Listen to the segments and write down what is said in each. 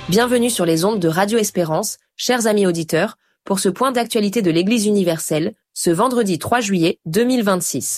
Bienvenue sur les ondes de Radio Espérance, chers amis auditeurs, pour ce point d'actualité de l'Église universelle, ce vendredi 3 juillet 2026.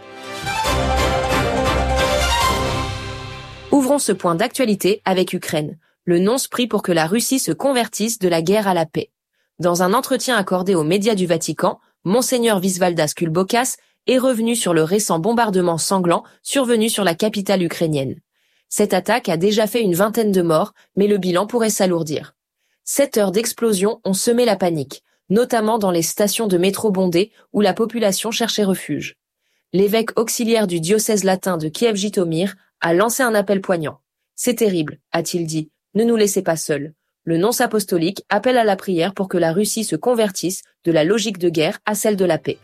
Ouvrons ce point d'actualité avec Ukraine. Le nonce prie pour que la Russie se convertisse de la guerre à la paix. Dans un entretien accordé aux médias du Vatican, Monseigneur Visvaldas Kulbokas est revenu sur le récent bombardement sanglant survenu sur la capitale ukrainienne. Cette attaque a déjà fait une vingtaine de morts, mais le bilan pourrait s'alourdir. 7 heures d'explosion ont semé la panique, notamment dans les stations de métro bondées où la population cherchait refuge. L'évêque auxiliaire du diocèse latin de Kiev-Jitomir a lancé un appel poignant. « C'est terrible », a-t-il dit, « ne nous laissez pas seuls ». Le nonce apostolique appelle à la prière pour que la Russie se convertisse de la logique de guerre à celle de la paix.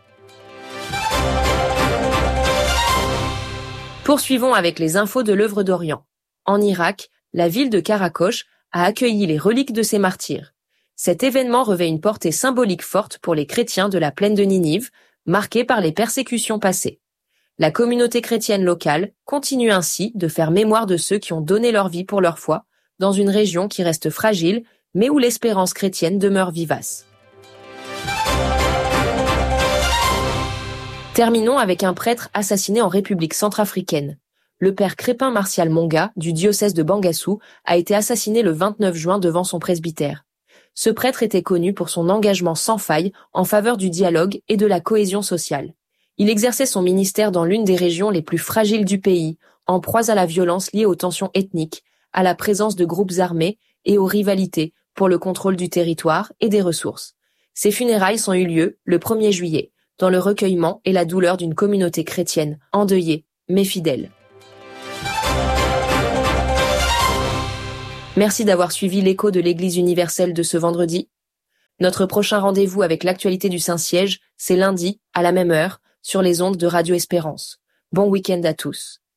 Poursuivons avec les infos de l'œuvre d'Orient. En Irak, la ville de Karakosh a accueilli les reliques de ses martyrs. Cet événement revêt une portée symbolique forte pour les chrétiens de la plaine de Ninive, marquée par les persécutions passées. La communauté chrétienne locale continue ainsi de faire mémoire de ceux qui ont donné leur vie pour leur foi, dans une région qui reste fragile, mais où l'espérance chrétienne demeure vivace. Terminons avec un prêtre assassiné en République centrafricaine. Le père Crépin Martial Monga, du diocèse de Bangassou, a été assassiné le 29 juin devant son presbytère. Ce prêtre était connu pour son engagement sans faille en faveur du dialogue et de la cohésion sociale. Il exerçait son ministère dans l'une des régions les plus fragiles du pays, en proie à la violence liée aux tensions ethniques, à la présence de groupes armés et aux rivalités pour le contrôle du territoire et des ressources. Ses funérailles ont eu lieu le 1er juillet. Dans le recueillement et la douleur d'une communauté chrétienne, endeuillée, mais fidèle. Merci d'avoir suivi l'écho de l'Église universelle de ce vendredi. Notre prochain rendez-vous avec l'actualité du Saint-Siège, c'est lundi, à la même heure, sur les ondes de Radio Espérance. Bon week-end à tous.